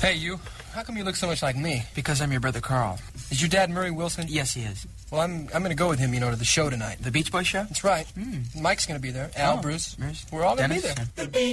Hey, you. How come you look so much like me? Because I'm your brother Carl. Is your dad Murray Wilson? Yes, he is. Well, I'm going to go with him, to the show tonight. The Beach Boys show? That's right. Mike's going to be there. Al, Bruce. We're all going to be there. The Beach